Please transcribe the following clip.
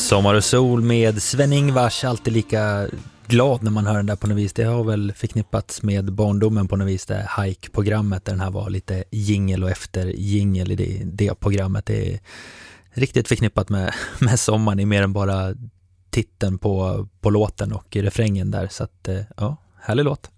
Sommar och sol med Sven-Ingvars, alltid lika glad när man hör den där på något vis. Det har väl förknippats med barndomen på något vis, det hike-programmet där den här var lite jingel och efter jingel i det programmet. Det är riktigt förknippat med sommaren i mer än bara titeln på låten och refrängen där. Så att, ja, härlig låt.